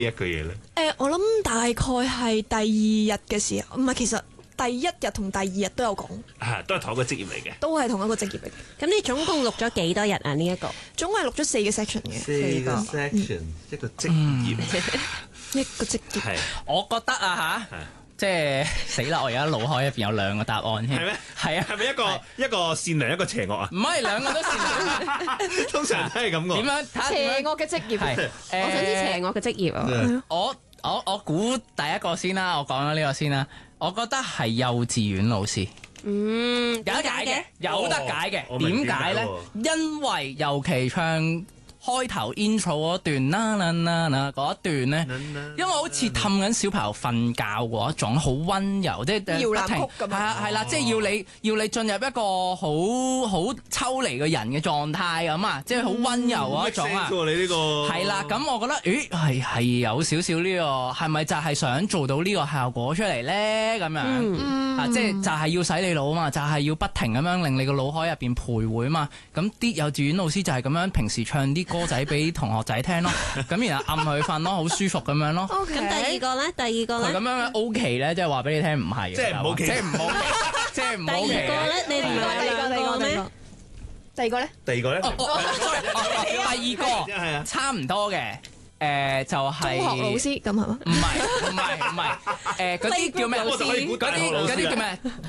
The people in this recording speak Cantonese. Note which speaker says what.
Speaker 1: 一句嘢咧？
Speaker 2: 我諗大概係第二日嘅時候，唔係，其實第一日同第二日都有講，
Speaker 1: 都係同一個職業嚟嘅。
Speaker 2: 都係同一個職業嚟嘅。
Speaker 3: 咁你總共錄咗幾多日啊？呢一個
Speaker 2: 總共係錄咗4個 section 嘅。
Speaker 1: 4個 section 一個職業，
Speaker 2: 一個職業。
Speaker 1: 係
Speaker 4: 我覺得啊嚇，即係死啦！我而家腦海入邊有兩個答案添。
Speaker 1: 係咩？
Speaker 4: 係啊，
Speaker 1: 係咪一個善良一個邪惡啊？
Speaker 4: 唔係兩個都善良。
Speaker 1: 通常都係咁喎。
Speaker 4: 點樣睇下點樣？
Speaker 2: 邪惡嘅職業。
Speaker 4: 係
Speaker 3: 我想知邪惡嘅職業啊！
Speaker 4: 我估第一個先啦，我講咗呢個先啦。我覺得係幼稚園老師。有得解嘅，有得解嘅。
Speaker 1: 我明
Speaker 4: 點解咧？因為尤其唱開頭 intro 嗰段啦啦啦啦嗰一段咧，因為好似氹緊小朋友瞓覺嗰一種好温柔，即係
Speaker 2: 搖籃曲
Speaker 4: 不停
Speaker 2: 咁啊
Speaker 4: 係啦，即係要你進入一個好抽離嘅人嘅狀態咁啊，即係好温柔嗰一種啊。
Speaker 1: 你呢個
Speaker 4: 係啦，咁我覺得，係有少少呢個，係咪就係想做到呢個效果出嚟咧？咁樣即係就係要洗你腦啊嘛，就係要不停咁樣令你個腦海入邊徘徊啊嘛。咁啲幼稚園老師就係咁樣，平時唱啲歌仔俾同學仔聽咯，咁然後暗佢瞓咯，好舒服咁樣咯。
Speaker 3: 咁第二個咧？
Speaker 4: 佢咁樣 OK 咧，即係話俾你聽唔係嘅，
Speaker 1: 即係唔 OK，
Speaker 4: 即係唔好，即係唔
Speaker 3: 第
Speaker 4: OK
Speaker 3: 二個咧？你唔係兩個咩？
Speaker 2: 第二個咧？
Speaker 1: 第二個咧？
Speaker 4: 第二個差唔多嘅。就係
Speaker 2: 中學老師咁係嘛？
Speaker 4: 唔係，嗰啲叫咩？嗰啲叫咩？